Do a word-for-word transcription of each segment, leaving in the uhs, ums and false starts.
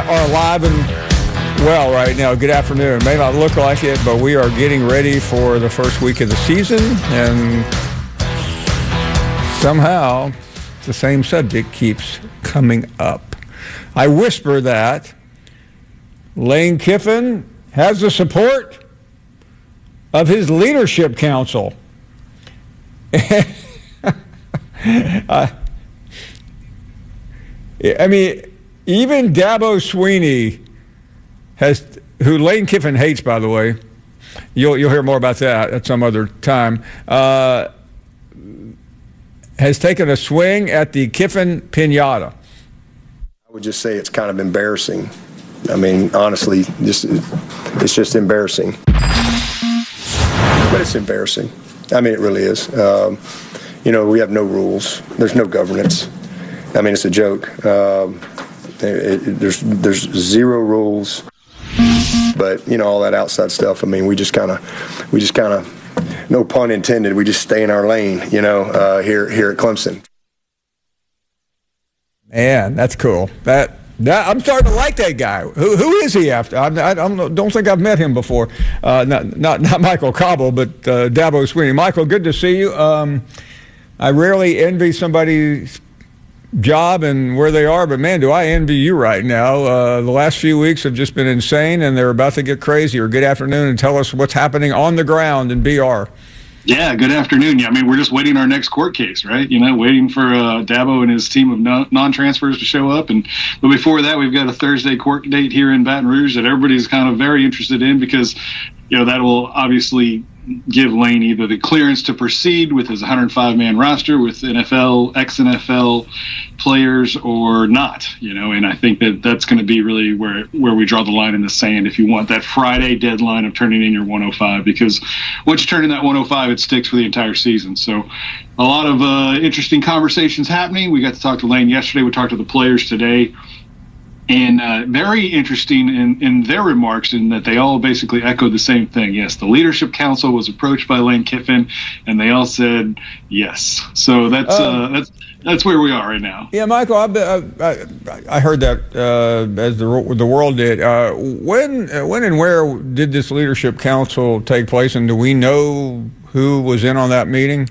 are alive and well right now. Good afternoon. It may not look like it, but we are getting ready for the first week of the season, and somehow the same subject keeps coming up. I whisper that Lane Kiffin has the support of his leadership council. uh, I mean, even Dabo Swinney has, who Lane Kiffin hates, by the way. You'll you'll hear more about that at some other time. Uh, has taken a swing at the Kiffin pinata. I would just say it's kind of embarrassing. I mean, honestly, just it's just embarrassing. But it's embarrassing. I mean, it really is. Um, you know, we have no rules. There's no governance. I mean, it's a joke. Um, it, it, there's there's zero rules. But you know, all that outside stuff. I mean, we just kind of, we just kind of, no pun intended. We just stay in our lane. You know, uh, here here at Clemson. Man, that's cool. That. That, I'm starting to like that guy. Who who is he after? I, I don't, don't think I've met him before. Uh, not not not Michael Cobble, but uh, Dabo Swinney. Michael, good to see you. Um, I rarely envy somebody's job and where they are, but man, do I envy you right now. Uh, the last few weeks have just been insane, and they're about to get crazier. Good afternoon, and tell us what's happening on the ground in B R. Yeah, good afternoon. Yeah, I mean, we're just waiting our next court case, right? You know, waiting for uh, Dabo and his team of non- non-transfers to show up. And but before that, we've got a Thursday court date here in Baton Rouge that everybody's kind of very interested in because, you know, that will obviously give Lane either the clearance to proceed with his one hundred five man roster with N F L, ex-N F L players or not, you know, and I think that that's going to be really where where we draw the line in the sand if you want that Friday deadline of turning in your one oh five, because once you turn in that one oh five, it sticks for the entire season. So a lot of uh, interesting conversations happening. We got to talk to Lane yesterday. We talked to the players today. And uh, very interesting in, in their remarks in that they all basically echoed the same thing. Yes, the leadership council was approached by Lane Kiffin, and they all said yes. So that's uh, uh, that's that's where we are right now. Yeah, Michael, I, I, I heard that uh, as the the world did. Uh, when when and where did this leadership council take place, and do we know who was in on that meeting?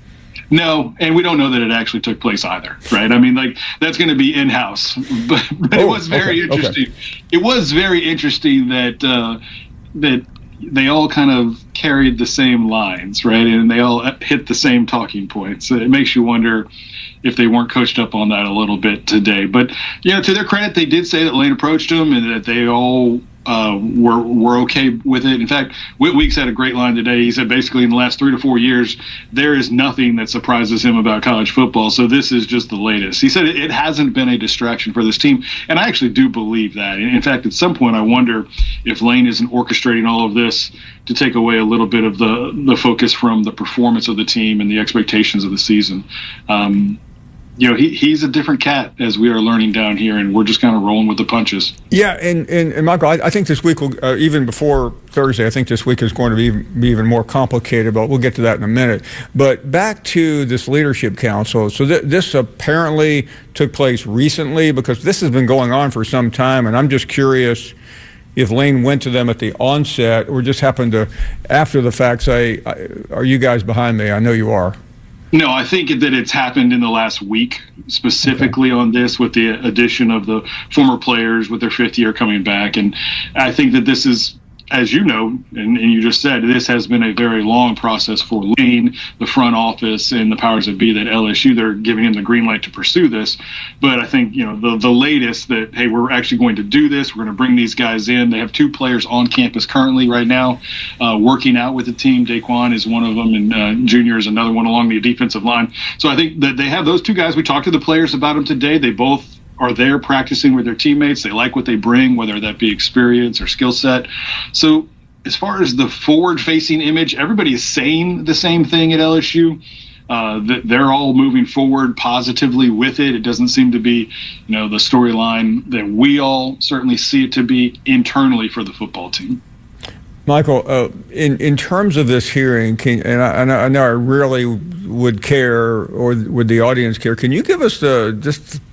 No, and we don't know that it actually took place either, right? I mean, like, that's going to be in-house. But, but oh, it was very okay, interesting. Okay. It was very interesting that uh, that they all kind of carried the same lines, right? And they all hit the same talking points. It makes you wonder if they weren't coached up on that a little bit today. But, you know, to their credit, they did say that Lane approached them and that they all uh, were were okay with it. In fact, Whit Weeks had a great line today. He said basically in the last three to four years, there is nothing that surprises him about college football. So this is just the latest. He said it, it hasn't been a distraction for this team. And I actually do believe that. In fact, at some point, I wonder if Lane isn't orchestrating all of this to take away a little bit of the, the focus from the performance of the team and the expectations of the season. Um, You know, he, he's a different cat, as we are learning down here, and we're just kind of rolling with the punches. Yeah, and, and, and Michael, I, I think this week, will, uh, even before Thursday, I think this week is going to be, be even more complicated, but we'll get to that in a minute. But back to this leadership council. So th- this apparently took place recently, because this has been going on for some time, and I'm just curious if Lane went to them at the onset or just happened to, after the fact, say, are you guys behind me? I know you are. No, I think that it's happened in the last week, specifically okay. on this, with the addition of the former players with their fifth year coming back. And I think that this is, as you know, and, and you just said, this has been a very long process for Lane, the front office, and the powers that be at L S U. They're giving him the green light to pursue this. But I think, you know, the, the latest that, hey, we're actually going to do this. We're going to bring these guys in. They have two players on campus currently right now uh, working out with the team. Daquan is one of them, and uh, Junior is another one along the defensive line. So I think that they have those two guys. We talked to the players about them today. They both are there practicing with their teammates. They like what they bring, whether that be experience or skill set. So as far as the forward-facing image, everybody is saying the same thing at L S U. Uh, that they're all moving forward positively with it. It doesn't seem to be, you know, the storyline that we all certainly see it to be internally for the football team. Michael, uh, in in terms of this hearing, can, and I, I know I really would care, or would the audience care? Can you give us the just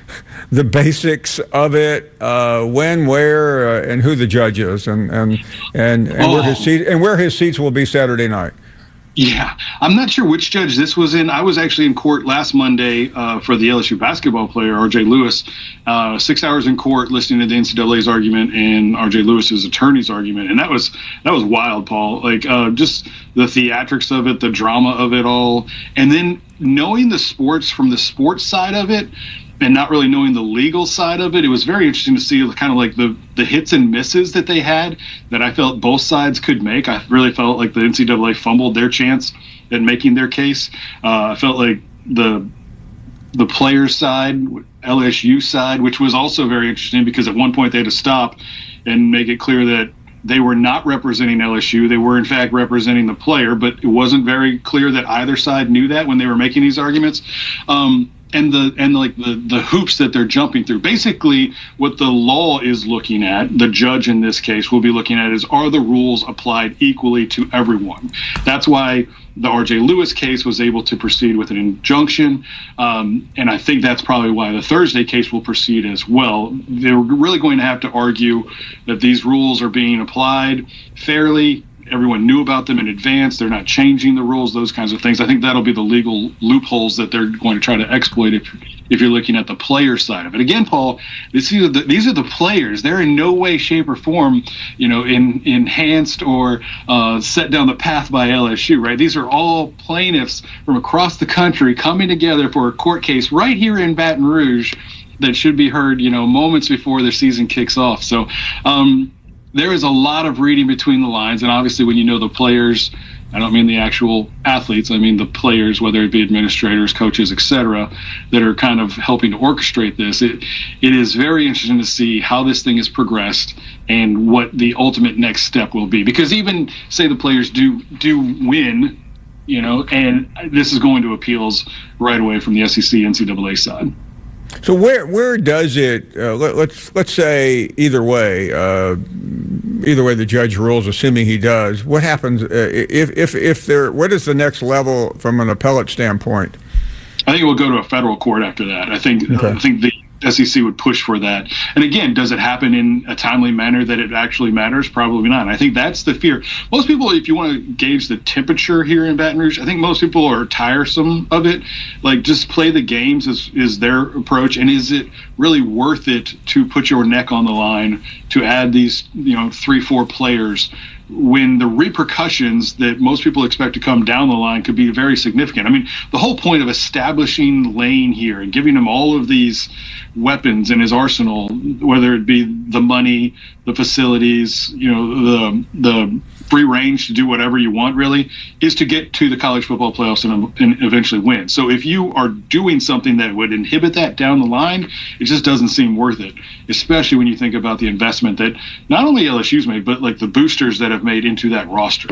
the basics of it, uh, when, where, uh, and who the judge is, and and and, and oh. where his seat and where his seats will be Saturday night. Yeah, I'm not sure which judge this was in. I was actually in court last Monday uh, for the L S U basketball player, R J Lewis. Uh, six hours in court listening to the N C double A's argument and R J Lewis's attorney's argument. And that was that was wild, Paul. Like uh, just the theatrics of it, the drama of it all. And then knowing the sports from the sports side of it and not really knowing the legal side of it, it was very interesting to see kind of like the, the hits and misses that they had that I felt both sides could make. I really felt like the N C double A fumbled their chance at making their case. Uh, I felt like the the players' side, L S U side, which was also very interesting because at one point they had to stop and make it clear that they were not representing L S U. They were, in fact, representing the player, but it wasn't very clear that either side knew that when they were making these arguments. Um, and the and like the, the hoops that they're jumping through. Basically, what the law is looking at, the judge in this case will be looking at is, are the rules applied equally to everyone? That's why the R J Lewis case was able to proceed with an injunction, um, and I think that's probably why the Thursday case will proceed as well. They're really going to have to argue that these rules are being applied fairly. Everyone knew about them in advance. They're not changing the rules, those kinds of things. I think that'll be the legal loopholes that they're going to try to exploit if, if you're looking at the player side of it. Again, Paul, this is the, these are the players. They're in no way, shape, or form, you know, in, enhanced or uh, set down the path by L S U, right? These are all plaintiffs from across the country coming together for a court case right here in Baton Rouge that should be heard, you know, moments before their season kicks off. So, um, there is a lot of reading between the lines, and obviously when you know the players, I don't mean the actual athletes, I mean the players, whether it be administrators, coaches, et cetera, that are kind of helping to orchestrate this. It, it is very interesting to see how this thing has progressed and what the ultimate next step will be. Because even, say the players do do win, you know, and this is going to appeals right away from the S E C, N C double A side. So where where does it? Uh, let, let's let's say either way, uh, either way the judge rules, assuming he does. What happens uh, if if if there? What is the next level from an appellate standpoint? I think it will go to a federal court after that. I think okay. I think the S E C would push for that. And again, does it happen in a timely manner that it actually matters? Probably not. I think that's the fear. Most people, if you want to gauge the temperature here in Baton Rouge, I think most people are tiresome of it. Like, just play the games is, is their approach. And is it really worth it to put your neck on the line to add these, you know, three, four players when the repercussions that most people expect to come down the line could be very significant? I mean, the whole point of establishing Lane here and giving him all of these weapons in his arsenal, whether it be the money, the facilities, you know, the the free range to do whatever you want, really, is to get to the college football playoffs and, and eventually win. So if you are doing something that would inhibit that down the line, it just doesn't seem worth it, especially when you think about the investment that not only L S U's made, but like the boosters that have made into that roster.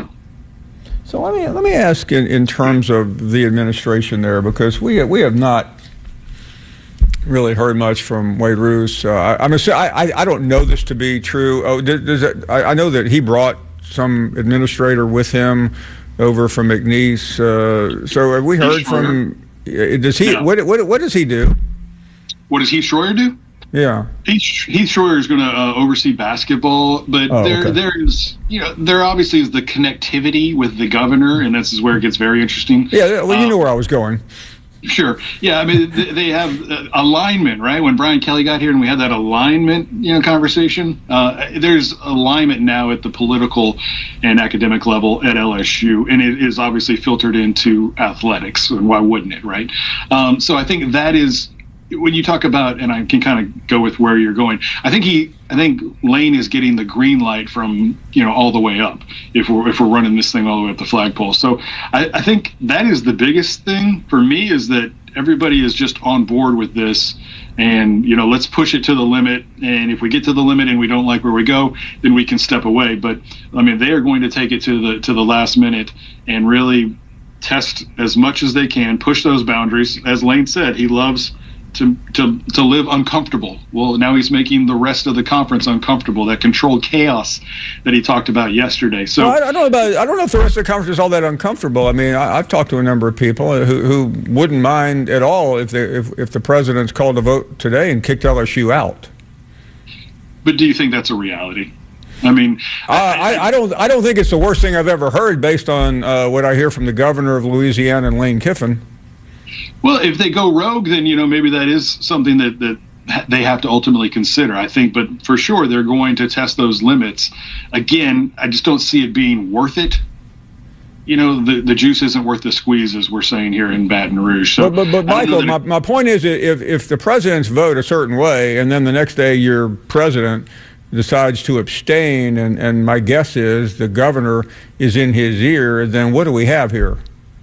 So let me let me ask in, in terms of the administration there, because we we have not really heard much from Wade Roos. Uh, I, I'm assu- I, I don't know this to be true. Oh, does, does it, I, I know that he brought some administrator with him over from McNeese. Uh, so have we heard from? Does he? Yeah. What what what does he do? What does Heath Schroyer do? Yeah, Heath, Heath Schroyer is going to uh, oversee basketball, but oh, there, okay. there's, you know, there obviously is the connectivity with the governor, and this is where it gets very interesting. Yeah, well, you um, know where I was going. Sure. Yeah, I mean, they have alignment, right? When Brian Kelly got here and we had that alignment, you know, conversation, uh, there's alignment now at the political and academic level at L S U, and it is obviously filtered into athletics, and why wouldn't it, right? Um, so I think that is, when you talk about, and I can kind of go with where you're going, I think he, I think Lane is getting the green light from, you know, all the way up if we're if we're running this thing all the way up the flagpole. So I, I think that is the biggest thing for me, is that everybody is just on board with this, and, you know, let's push it to the limit. And if we get to the limit and we don't like where we go, then we can step away. But I mean, they are going to take it to the to the last minute and really test as much as they can, push those boundaries. As Lane said, he loves to to to live uncomfortable. Well, now he's making the rest of the conference uncomfortable. That controlled chaos that he talked about yesterday. So well, I, I don't know about. I don't know if the rest of the conference is all that uncomfortable. I mean, I, I've talked to a number of people who, who wouldn't mind at all if, they, if if the president's called a vote today and kicked L S U out. But do you think that's a reality? I mean, uh, I, I, I don't. I don't think it's the worst thing I've ever heard, based on uh, what I hear from the governor of Louisiana and Lane Kiffin. Well, if they go rogue, then, you know, maybe that is something that, that they have to ultimately consider, I think. But for sure, they're going to test those limits. Again, I just don't see it being worth it. You know, the, the juice isn't worth the squeeze, as we're saying here in Baton Rouge. So, but, but, but Michael, my, my point is, if, if the presidents vote a certain way and then the next day your president decides to abstain, and, and my guess is the governor is in his ear, then what do we have here?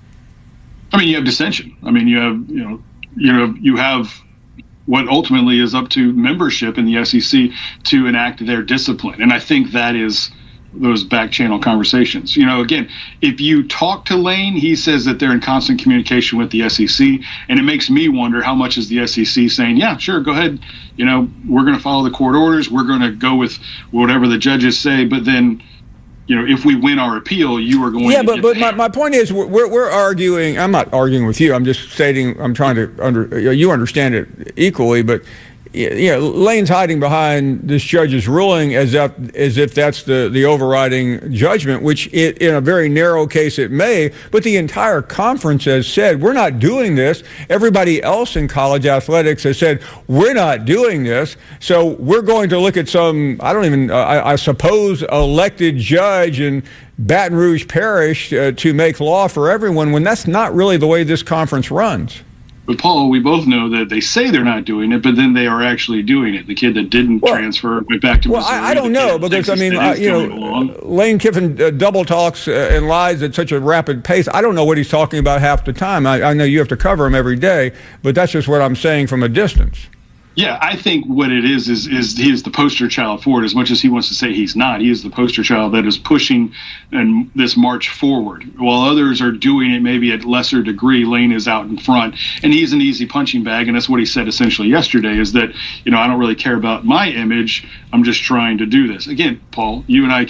I mean, you have dissension. I mean, you have, you know, you know, you have what ultimately is up to membership in the S E C to enact their discipline. And I think that is those back channel conversations. You know, again, if you talk to Lane, he says that they're in constant communication with the S E C. And it makes me wonder, how much is the S E C saying, yeah, sure, go ahead. You know, we're going to follow the court orders. We're going to go with whatever the judges say. But then, you know, if we win our appeal, you are going yeah, to but, get but my, my point is, we're, we're arguing, I'm not arguing with you, I'm just stating, I'm trying to, under you understand it equally, but, you know, Lane's hiding behind this judge's ruling as if, as if that's the, the overriding judgment, which it, in a very narrow case it may, but the entire conference has said, we're not doing this. Everybody else in college athletics has said, we're not doing this. So we're going to look at some, I don't even, uh, I, I suppose, elected judge in Baton Rouge Parish uh, to make law for everyone, when that's not really the way this conference runs. But, Paul, we both know that they say they're not doing it, but then they are actually doing it. The kid that didn't well, transfer went back to well, Missouri. Well, I, I don't know, because, I mean, uh, you know, Lane Kiffin uh, double talks uh, and lies at such a rapid pace. I don't know what he's talking about half the time. I, I know you have to cover him every day, but that's just what I'm saying from a distance. Yeah, I think what it is is is he is the poster child for it. As much as he wants to say he's not, he is the poster child that is pushing and this march forward. While others are doing it maybe at lesser degree, Lane is out in front, and he's an easy punching bag. And that's what he said essentially yesterday, is that, you know, I don't really care about my image. I'm just trying to do this. Again, Paul, you and I